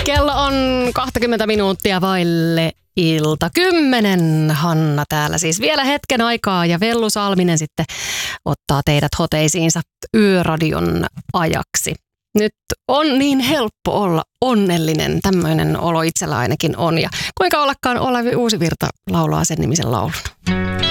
Kello on 20 minuuttia vaille ilta 10. Hanna täällä siis vielä hetken aikaa ja Vellu Salminen sitten ottaa teidät hoteisiinsa Yöradion ajaksi. Nyt on niin helppo olla onnellinen, tämmöinen olo itsellä ainakin on. Ja kuinka ollakaan Olavi Uusivirta laulaa sen nimisen laulun.